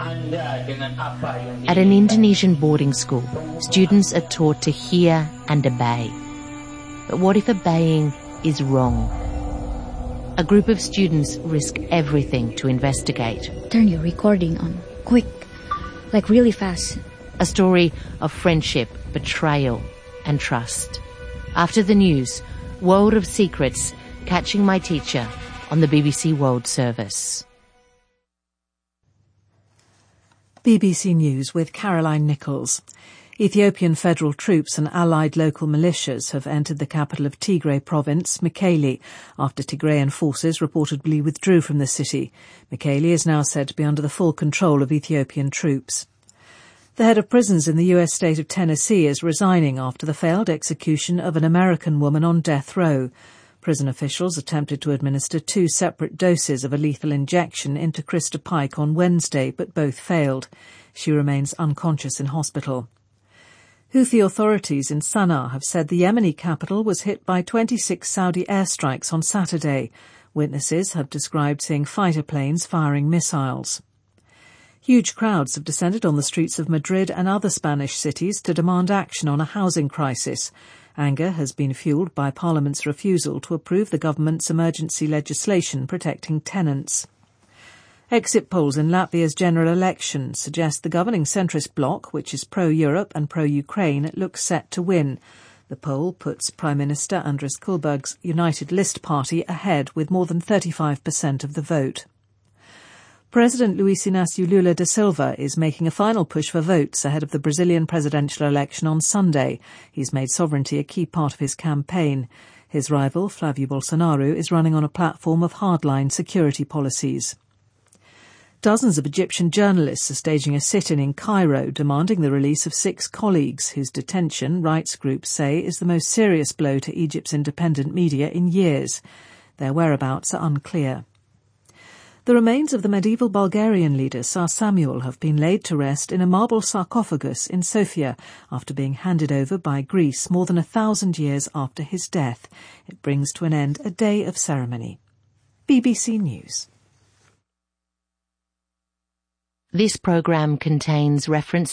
At an Indonesian boarding school, students are taught to hear and obey. But what if obeying is wrong? A group of students risk everything to investigate. Turn your recording on. Quick. Like really fast. A story of friendship, betrayal, and trust. After the news, World of Secrets, Catching My Teacher on the BBC World Service. BBC News with Caroline Nichols. Ethiopian federal troops and allied local militias have entered the capital of Tigray province, Mekelle, after Tigrayan forces reportedly withdrew from the city. Mekelle is now said to be under the full control of Ethiopian troops. The head of prisons in the U.S. state of Tennessee is resigning after the failed execution of an American woman on death row. Prison officials attempted to administer 2 separate doses of a lethal injection into Krista Pike on Wednesday, but both failed. She remains unconscious in hospital. Houthi authorities in Sana'a have said the Yemeni capital was hit by 26 Saudi airstrikes on Saturday. Witnesses have described seeing fighter planes firing missiles. Huge crowds have descended on the streets of Madrid and other Spanish cities to demand action on a housing crisis. Anger has been fuelled by Parliament's refusal to approve the government's emergency legislation protecting tenants. Exit polls in Latvia's general election suggest the governing centrist bloc, which is pro-Europe and pro-Ukraine, looks set to win. The poll puts Prime Minister Andris Kulberg's United List party ahead with more than 35% of the vote. President Luiz Inácio Lula da Silva is making a final push for votes ahead of the Brazilian presidential election on Sunday. He's made sovereignty a key part of his campaign. His rival, Flávio Bolsonaro, is running on a platform of hardline security policies. Dozens of Egyptian journalists are staging a sit-in in Cairo demanding the release of 6 colleagues whose detention, rights groups say, is the most serious blow to Egypt's independent media in years. Their whereabouts are unclear. The remains of the medieval Bulgarian leader Tsar Samuel have been laid to rest in a marble sarcophagus in Sofia after being handed over by Greece more than 1,000 years after his death. It brings to an end a day of ceremony. BBC News. This programme contains references